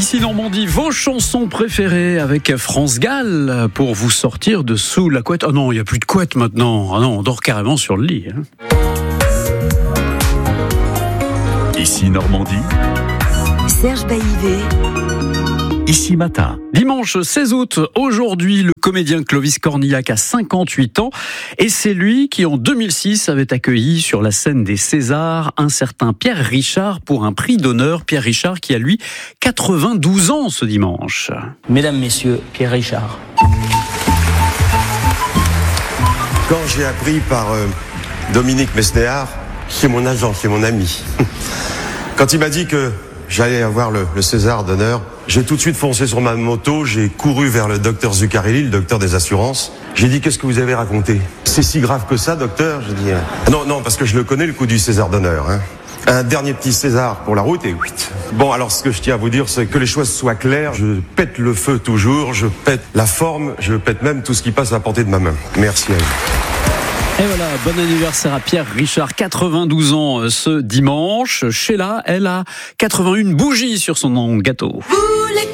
Ici Normandie, vos chansons préférées avec France Gall pour vous sortir de sous la couette. Oh non, il n'y a plus de couette maintenant. Ah non, on dort carrément sur le lit. Ici Normandie, Serge Baillivet. Ici Matin. Dimanche 16 août, aujourd'hui, le comédien Clovis Cornillac a 58 ans et c'est lui qui, en 2006, avait accueilli sur la scène des Césars un certain Pierre Richard pour un prix d'honneur. Pierre Richard qui a, lui, 92 ans ce dimanche. Mesdames, Messieurs, Pierre Richard. Quand j'ai appris par Dominique Mesnéard, c'est mon agent, c'est mon ami. Quand il m'a dit que j'allais avoir le César d'honneur, j'ai tout de suite foncé sur ma moto, j'ai couru vers le docteur Zuccarelli, le docteur des assurances. J'ai dit, qu'est-ce que vous avez raconté? C'est si grave que ça, docteur? J'ai dit, non, parce que je le connais, le coup du César d'honneur. Un dernier petit César pour la route et 8. Bon, alors ce que je tiens à vous dire, c'est que les choses soient claires. Je pète le feu toujours, je pète la forme, je pète même tout ce qui passe à portée de ma main. Merci à vous. Et voilà, bon anniversaire à Pierre Richard, 92 ans ce dimanche. Sheila, elle a 81 bougies sur son gâteau.